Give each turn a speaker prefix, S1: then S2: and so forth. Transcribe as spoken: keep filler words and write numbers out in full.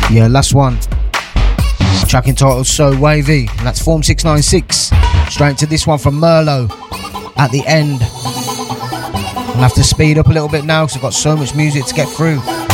S1: Yeah, last one. Track entitled So Wavy, and that's Form six nine six. Straight to this one from Merlot at the end. I'll have to speed up a little bit now because I've got so much music to get through.